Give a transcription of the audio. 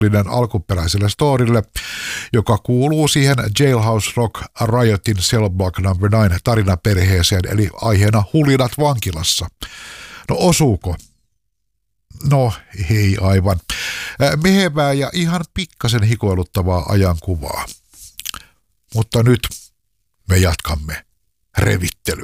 alkuperäiselle storille, joka kuuluu siihen Jailhouse Rock Riotin Cell Block No. 9 tarinaperheeseen, eli aiheena hulinat vankilassa. No osuuko? No ei aivan. Mehevää ja ihan pikkasen hikoiluttavaa ajankuvaa. Mutta nyt me jatkamme revittelyä.